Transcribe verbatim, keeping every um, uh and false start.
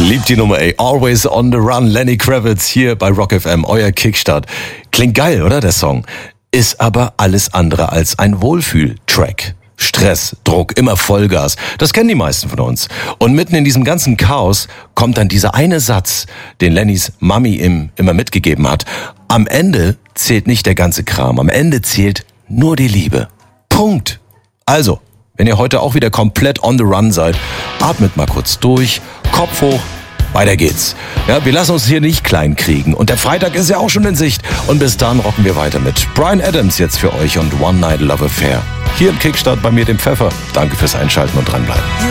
Liebt die Nummer, ey. Always on the Run. Lenny Kravitz hier bei Rock F M, euer Kickstart. Klingt geil, oder, der Song? Ist aber alles andere als ein Wohlfühl-Track. Stress, Druck, immer Vollgas. Das kennen die meisten von uns. Und mitten in diesem ganzen Chaos kommt dann dieser eine Satz, den Lennys Mami ihm immer mitgegeben hat. Am Ende zählt nicht der ganze Kram. Am Ende zählt nur die Liebe. Punkt. Also, wenn ihr heute auch wieder komplett on the run seid, atmet mal kurz durch, Kopf hoch, weiter geht's. Ja, wir lassen uns hier nicht klein kriegen. Und der Freitag ist ja auch schon in Sicht. Und bis dann rocken wir weiter mit Bryan Adams jetzt für euch und One Night Love Affair. Hier im Kickstart bei mir, dem Pfeffer. Danke fürs Einschalten und dranbleiben.